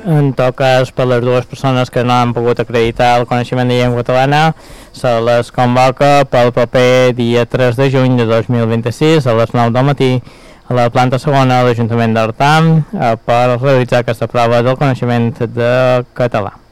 En tot cas, per les dues persones que no han pogut acreditar el coneixement de llengua catalana, se les convoca pel proper dia 3 de juny de 2026 a les 9 del matí a la planta segona de l'Ajuntament d'Artà per realitzar aquesta prova del coneixement de català.